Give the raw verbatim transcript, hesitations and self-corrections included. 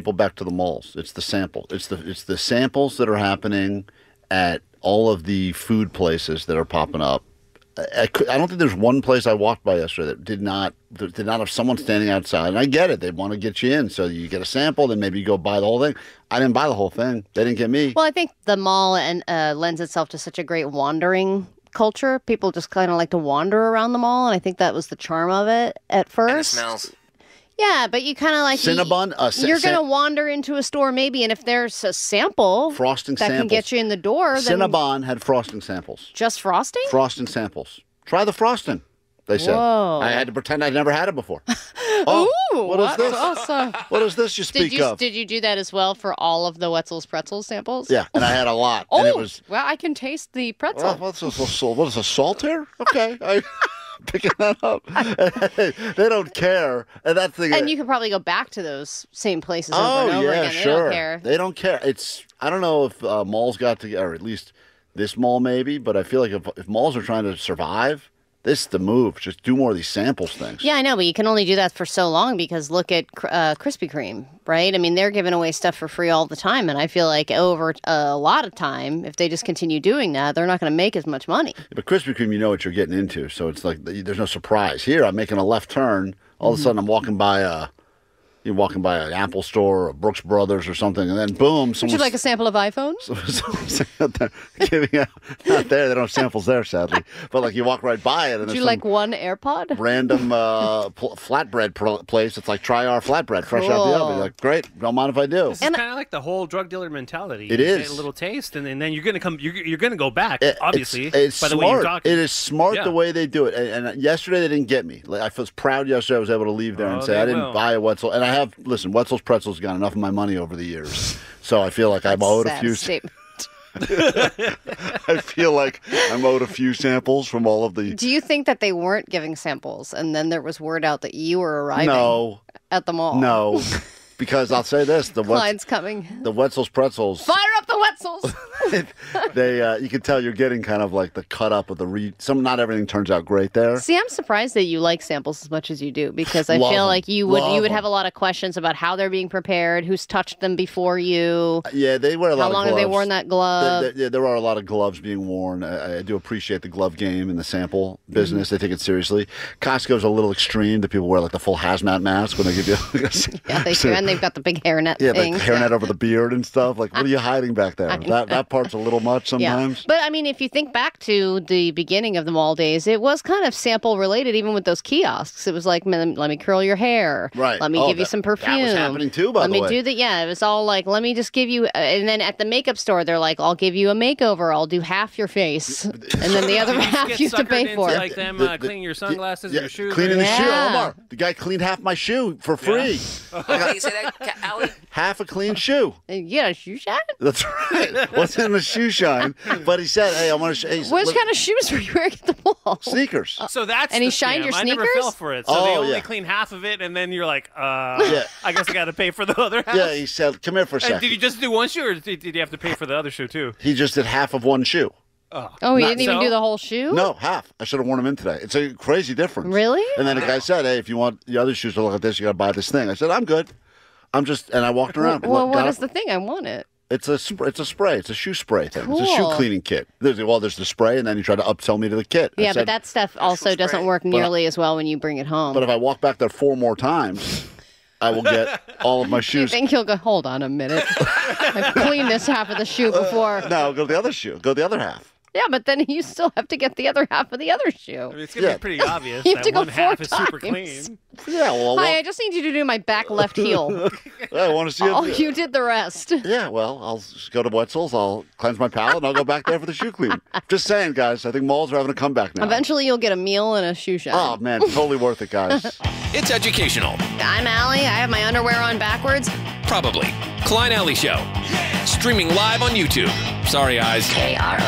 people back to the malls. It's the sample. It's the it's the samples that are happening at all of the food places that are popping up. I, I, could, I don't think there's one place I walked by yesterday that did not that did not have someone standing outside. And I get it; they want to get you in, so you get a sample, then maybe you go buy the whole thing. I didn't buy the whole thing; they didn't get me. Well, I think the mall and uh, lends itself to such a great wandering culture. People just kind of like to wander around the mall, and I think that was the charm of it at first. And it smells. Yeah, but you kind of like Cinnabon. You, Uh, sa- you're sa- going to wander into a store maybe, and if there's a sample frosting that samples can get you in the door, then Cinnabon had frosting samples. just frosting. Frosting samples. Try the frosting. They said. Whoa. I had to pretend I'd never had it before. Oh, Ooh, what is this? awesome. What is this you speak Did you of? did you do that as well for all of the Wetzel's pretzel samples? Yeah, and I had a lot. Oh, and it was. well, I can taste the pretzel. Well, what's this? What is a salt here? Okay, I picking that up. They don't care, and that's the. And you could probably go back to those same places over oh and over yeah, again. They sure. don't care. They don't care. It's. I don't know if uh, malls got together, or at least this mall maybe, but I feel like if, if malls are trying to survive, this is the move. Just do more of these samples things. Yeah, I know, but you can only do that for so long because look at uh, Krispy Kreme, right? I mean, they're giving away stuff for free all the time, and I feel like over a lot of time, if they just continue doing that, they're not going to make as much money. But Krispy Kreme, you know what you're getting into, so it's like there's no surprise. Here, I'm making a left turn. All of a sudden, I'm walking by a, you're walking by an Apple store or Brooks Brothers or something, and then boom, Would someone's you like a sample of iPhone? someone's out there giving out. Not there, they don't have samples there, sadly. But like you walk right by it, and Would there's you some like one AirPod? random uh, pl- flatbread pl- place. It's like try our flatbread, fresh out the oven. Cool. You're like, great, don't mind if I do. This is kind of like the whole drug dealer mentality. It you is. Get a little taste, and, and then you're gonna come. You're, you're gonna go back. It- obviously, it's, it's by the smart. way you're talking. It is smart Yeah. the way they do it. And, and yesterday they didn't get me. Like, I was proud yesterday I was able to leave there and Oh, say they I didn't will. buy a Wetzel. And I have listen, Wetzel's Pretzels got enough of my money over the years, so I feel like I'm owed a Sad few. statement. I feel like I'm owed a few samples from all of the. Do you think that they weren't giving samples, and then there was word out that you were arriving No, at the mall? no, because I'll say this: the Wetz, Clyde's coming. the Wetzel's Pretzels. Fire up the Wetzels! they uh, you can tell you're getting kind of like the cut up of the re. Some not everything turns out great there. See, I'm surprised that you like samples as much as you do because I Love feel 'em. like you would Love you would 'em. have a lot of questions about how they're being prepared, who's touched them before you, Yeah, they wear a lot how of long gloves. have they worn that glove. There, there, there are a lot of gloves being worn. I, I do appreciate the glove game and the sample business. They take it seriously. Costco's a little extreme. The people wear like the full hazmat mask when they give you. yeah, they do, and they've got the big hairnet Yeah, things. like hairnet over the beard and stuff. Like, what are you hiding back there? That that part's a little much sometimes. Yeah. But I mean, if you think back to the beginning of the mall days, it was kind of sample related, even with those kiosks. It was like, "Man, let me curl your hair. Right. Let me Oh, give you that- some that was perfume. happening too, by let the me way. do the, yeah, it was all like, let me just give you, uh, and then at the makeup store, they're like, I'll give you a makeover. I'll do half your face. And then the other You just half get you have to suckered pay into, for. Like them The- uh, the- cleaning your sunglasses, Yeah, your shoes. cleaning the shoe. Yeah. Omar, the guy cleaned half my shoe for free. Oh, you say that, Ca- Allie? Half a clean shoe. Yeah, shoe shine? That's right. Wasn't a shoe shine, but he said, "Hey, I want to." Sh- hey, What look- kind of shoes were you wearing at the mall? sneakers?" So that's And he the shined scam. your I never sneakers? fell for it. So they Oh, only yeah. clean half of it, and then you're like, uh, Yeah. I guess I got to pay for the other half. Yeah, he said, "Come here for a And second." did you just do one shoe, or did, did you have to pay for the other shoe too? He just did half of one shoe. Oh, you Not didn't even so? do the whole shoe? No, half. I should have worn them in today. It's a crazy difference. Really? And then the guy said, "Hey, if you want the other shoes to look like this, you got to buy this thing." I said, "I'm good. I'm just," and I walked around. Well, Look, what got is up- the thing? I want it. It's a sp- it's a spray. It's a shoe spray thing. It's a shoe Cool. cleaning kit. There's, well, there's the spray, and then you try to upsell me to the kit. I Yeah, said, but that stuff also spray. doesn't work nearly as well when you bring it home. But if I walk back there four more times, I will get all of my Do you shoes. think he'll go, hold on a minute. I've cleaned this half of the shoe before. No, go to the other shoe. Go to the other half. Yeah, but then you still have to get the other half of the other shoe. I mean, it's gonna Yeah. be pretty obvious You have that to go one half four is super times. clean. Yeah, well, Hi, well I just need you to do my back left heel. I want to see Oh, it. you did the rest. Yeah, well, I'll just go to Wetzel's. I'll cleanse my palate, and I'll go back there for the shoe clean. Just saying, guys. I think malls are having a comeback now. Eventually, you'll get a meal and a shoe shine. Oh man, totally worth it, guys. It's educational. I'm Allie. I have my underwear on backwards. Probably. Klein Alley Show. Streaming live on YouTube. Sorry, eyes. K R